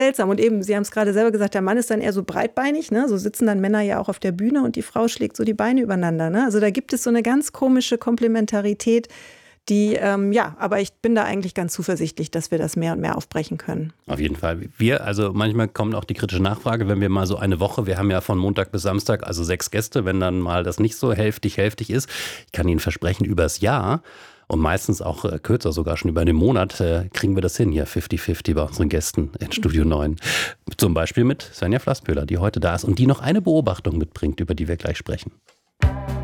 seltsam. Und eben, Sie haben es gerade selber gesagt, der Mann ist dann eher so breitbeinig, ne? So sitzen dann Männer ja auch auf der Bühne und die Frau schlägt so die Beine übereinander, ne? Also da gibt es so eine ganz komische Komplementarität, die, aber ich bin da eigentlich ganz zuversichtlich, dass wir das mehr und mehr aufbrechen können. Auf jeden Fall. Also manchmal kommt auch die kritische Nachfrage, wenn wir mal so eine Woche, wir haben ja von Montag bis Samstag, also 6 Gäste, wenn dann mal das nicht so hälftig ist. Ich kann Ihnen versprechen, übers Jahr und meistens auch kürzer, sogar schon über den Monat, kriegen wir das hin hier, 50-50 bei unseren Gästen in Studio 9. Zum Beispiel mit Svenja Flasspöhler, die heute da ist und die noch eine Beobachtung mitbringt, über die wir gleich sprechen.